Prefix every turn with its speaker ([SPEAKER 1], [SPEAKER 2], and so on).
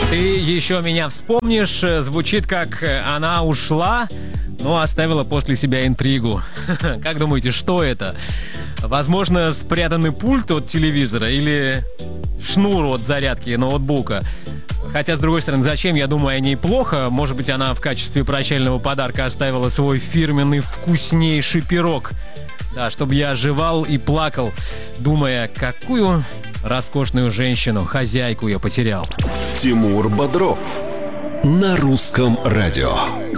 [SPEAKER 1] Ты еще меня вспомнишь, звучит как «она ушла», но оставила после себя интригу. Как думаете, что это? Возможно, спрятанный пульт от телевизора или шнур от зарядки ноутбука? Хотя, с другой стороны, зачем? Я думаю о ней плохо. Может быть, она в качестве прощального подарка оставила свой фирменный вкуснейший пирог. Да, чтобы я жевал и плакал, думая, какую роскошную женщину, хозяйку я потерял.
[SPEAKER 2] Тимур Бодров на Русском радио.